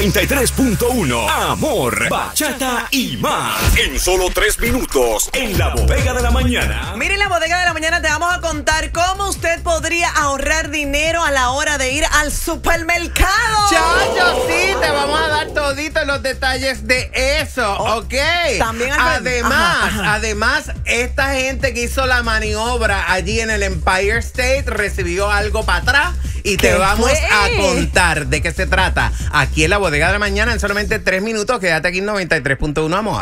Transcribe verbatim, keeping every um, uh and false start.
noventa y tres punto uno. Amor, bachata y más. En solo tres minutos, en la bodega de la mañana. Miren, la bodega de la mañana te vamos a contar cómo usted podría ahorrar dinero a la hora de ir al supermercado. Chacho, sí, te vamos a dar toditos los detalles de eso, Oh, ¿ok? también al- además, ajá, ajá. además, esta gente que hizo la maniobra allí en el Empire State recibió algo para atrás y te ¿Qué vamos fue? a contar de qué se trata aquí en la bodega de la mañana en solamente tres minutos. Quédate aquí en noventa y tres punto uno, amor.